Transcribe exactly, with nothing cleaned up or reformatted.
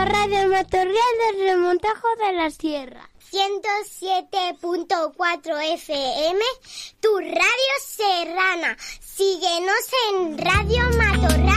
Radio Matorral del Remontajo de la Sierra. ciento siete punto cuatro F M, tu radio serrana. Síguenos en Radio Matorral.